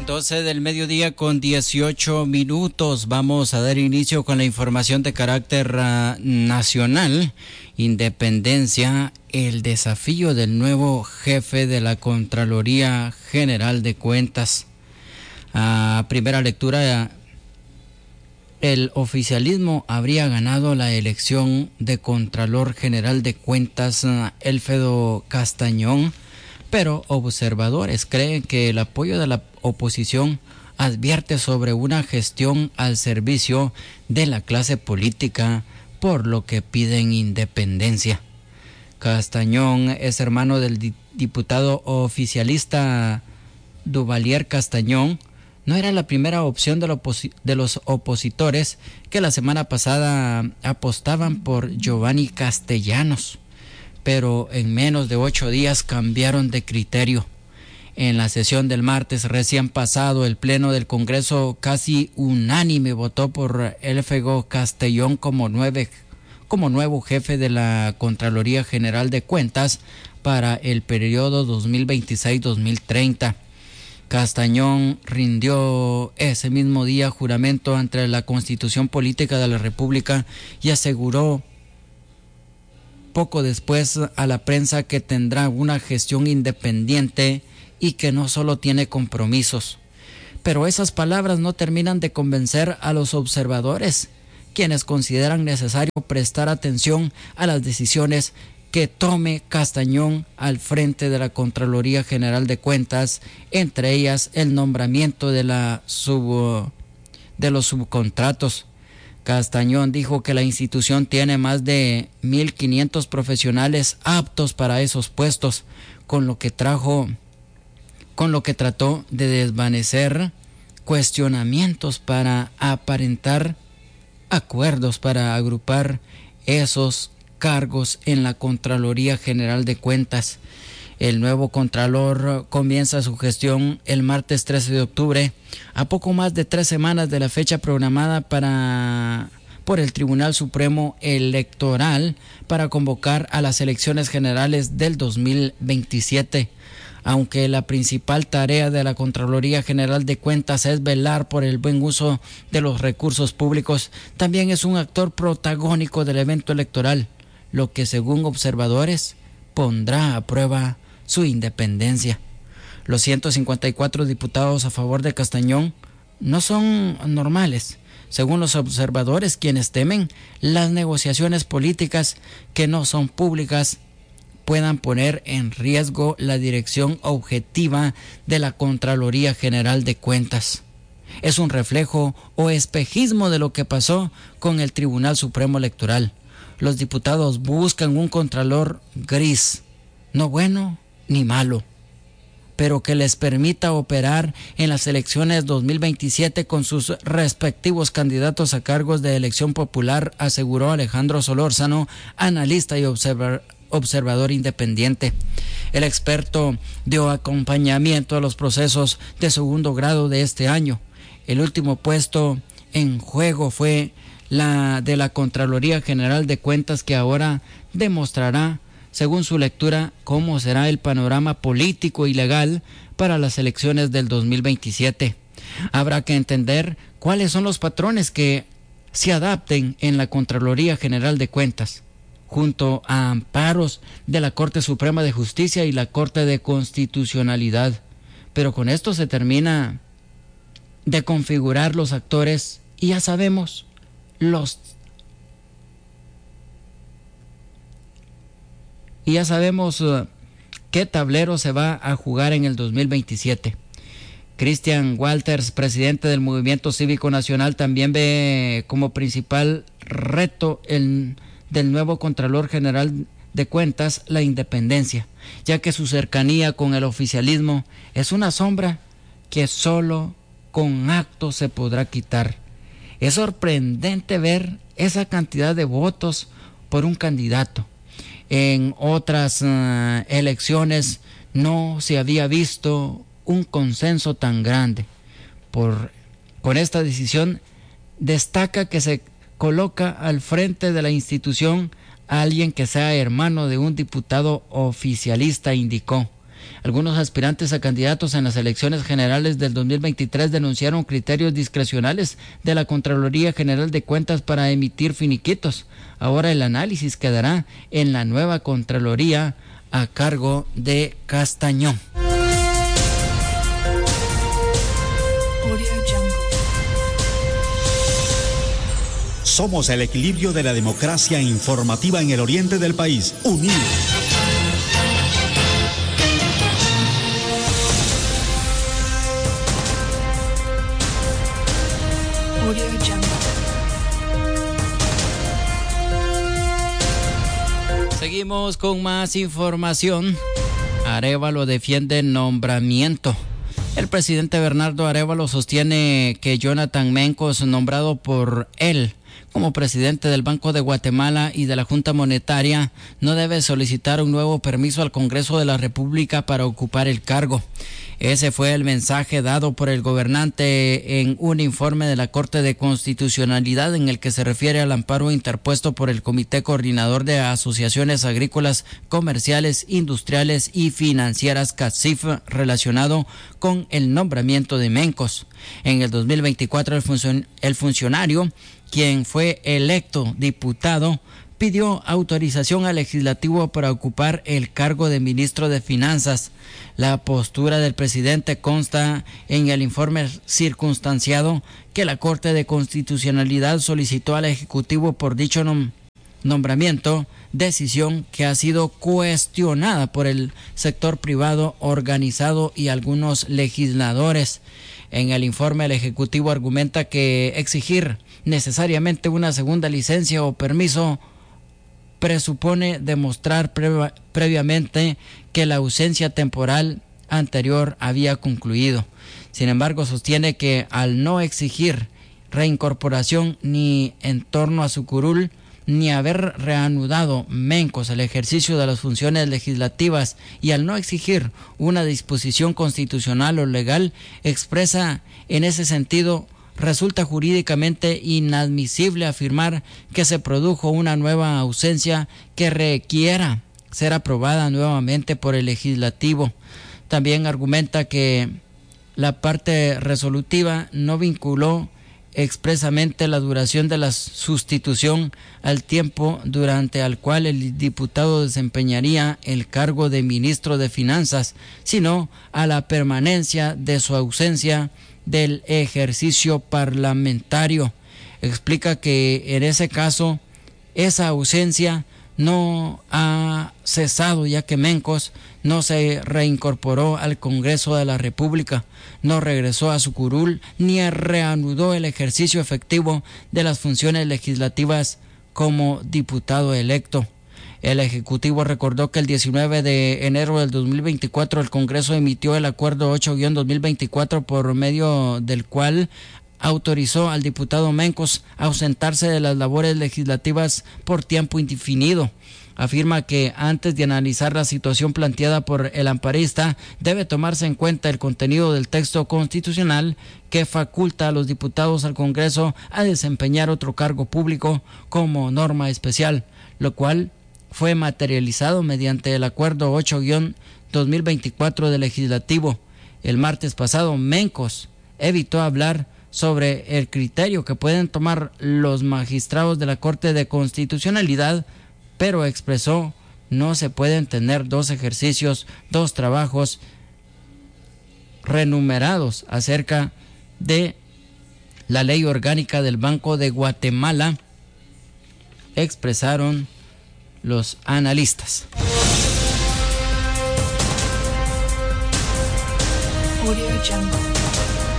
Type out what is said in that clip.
12 del mediodía con 18 minutos. Vamos a dar inicio con la información de carácter nacional. Independencia, el desafío del nuevo jefe de la Contraloría General de Cuentas. A primera lectura, el oficialismo habría ganado la elección de Contralor General de Cuentas, Elfedo Castañón, pero observadores creen que el apoyo de la oposición advierte sobre una gestión al servicio de la clase política, por lo que piden independencia. Castañón es hermano del diputado oficialista Duvalier Castañón. No era la primera opción de los opositores que la semana pasada apostaban por Giovanni Castellanos, pero en menos de 8 días cambiaron de criterio. En la sesión del martes recién pasado, el Pleno del Congreso casi unánime votó por Elfedo Castellón como nuevo jefe de la Contraloría General de Cuentas para el periodo 2026-2030. Castañón rindió ese mismo día juramento ante la Constitución Política de la República y aseguró poco después a la prensa que tendrá una gestión independiente y que no solo tiene compromisos. Pero esas palabras no terminan de convencer a los observadores, quienes consideran necesario prestar atención a las decisiones que tome Castañón al frente de la Contraloría General de Cuentas, entre ellas el nombramiento de los subcontratos. Castañón dijo que la institución tiene más de 1,500 profesionales aptos para esos puestos, con lo que trató de desvanecer cuestionamientos para aparentar acuerdos para agrupar esos cargos en la Contraloría General de Cuentas. El nuevo Contralor comienza su gestión el martes 13 de octubre, a poco más de 3 semanas de la fecha programada por el Tribunal Supremo Electoral para convocar a las elecciones generales del 2027. Aunque la principal tarea de la Contraloría General de Cuentas es velar por el buen uso de los recursos públicos, también es un actor protagónico del evento electoral, lo que según observadores pondrá a prueba su independencia. Los 154 diputados a favor de Castañón no son normales, según los observadores, quienes temen las negociaciones políticas que no son públicas puedan poner en riesgo la dirección objetiva de la Contraloría General de Cuentas. Es un reflejo o espejismo de lo que pasó con el Tribunal Supremo Electoral. Los diputados buscan un contralor gris, no bueno ni malo, pero que les permita operar en las elecciones 2027 con sus respectivos candidatos a cargos de elección popular, aseguró Alejandro Solórzano, analista y observador independiente. El experto dio acompañamiento a los procesos de segundo grado de este año. El último puesto en juego fue la de la Contraloría General de Cuentas, que ahora demostrará, según su lectura, cómo será el panorama político y legal para las elecciones del 2027. Habrá que entender cuáles son los patrones que se adapten en la Contraloría General de Cuentas, junto a amparos de la Corte Suprema de Justicia y la Corte de Constitucionalidad. Pero con esto se termina de configurar los actores y ya sabemos qué tablero se va a jugar en el 2027. Cristian Walters, presidente del Movimiento Cívico Nacional, también ve como principal reto del nuevo Contralor General de Cuentas la independencia, ya que su cercanía con el oficialismo es una sombra que solo con actos se podrá quitar. Es sorprendente ver esa cantidad de votos por un candidato. En otras elecciones no se había visto un consenso tan grande. Con esta decisión destaca que se coloca al frente de la institución a alguien que sea hermano de un diputado oficialista, indicó. Algunos aspirantes a candidatos en las elecciones generales del 2023 denunciaron criterios discrecionales de la Contraloría General de Cuentas para emitir finiquitos. Ahora el análisis quedará en la nueva Contraloría a cargo de Castañón. Somos el equilibrio de la democracia informativa en el oriente del país. Unidos. Seguimos con más información. Arévalo defiende nombramiento. El presidente Bernardo Arévalo sostiene que Jonathan Mencos, nombrado por él como presidente del Banco de Guatemala y de la Junta Monetaria, no debe solicitar un nuevo permiso al Congreso de la República para ocupar el cargo. Ese fue el mensaje dado por el gobernante en un informe de la Corte de Constitucionalidad en el que se refiere al amparo interpuesto por el Comité Coordinador de Asociaciones Agrícolas, Comerciales, Industriales y Financieras CACIF relacionado con el nombramiento de Mencos. En el 2024 el funcionario, quien fue electo diputado, pidió autorización al legislativo para ocupar el cargo de ministro de Finanzas. La postura del presidente consta en el informe circunstanciado que la Corte de Constitucionalidad solicitó al Ejecutivo por dicho nombramiento, decisión que ha sido cuestionada por el sector privado organizado y algunos legisladores. En el informe el Ejecutivo argumenta que exigir necesariamente una segunda licencia o permiso presupone demostrar previamente que la ausencia temporal anterior había concluido. Sin embargo, sostiene que al no exigir reincorporación ni en torno a su curul, ni haber reanudado Mencos el ejercicio de las funciones legislativas y al no exigir una disposición constitucional o legal expresa en ese sentido, resulta jurídicamente inadmisible afirmar que se produjo una nueva ausencia que requiera ser aprobada nuevamente por el legislativo. También argumenta que la parte resolutiva no vinculó expresamente la duración de la sustitución al tiempo durante el cual el diputado desempeñaría el cargo de ministro de Finanzas, sino a la permanencia de su ausencia del ejercicio parlamentario. Explica que en ese caso esa ausencia no ha cesado, ya que Mencos no se reincorporó al Congreso de la República, no regresó a su curul ni reanudó el ejercicio efectivo de las funciones legislativas como diputado electo. El Ejecutivo recordó que el 19 de enero del 2024 el Congreso emitió el Acuerdo 8-2024 por medio del cual autorizó al diputado Mencos a ausentarse de las labores legislativas por tiempo indefinido. Afirma que antes de analizar la situación planteada por el amparista, debe tomarse en cuenta el contenido del texto constitucional que faculta a los diputados al Congreso a desempeñar otro cargo público como norma especial, lo cual fue materializado mediante el Acuerdo 8-2024 del Legislativo. El martes pasado, Mencos evitó hablar sobre el criterio que pueden tomar los magistrados de la Corte de Constitucionalidad, pero expresó: no se pueden tener dos ejercicios, dos trabajos renumerados acerca de la ley orgánica del Banco de Guatemala, expresaron los analistas. Audio Jungle.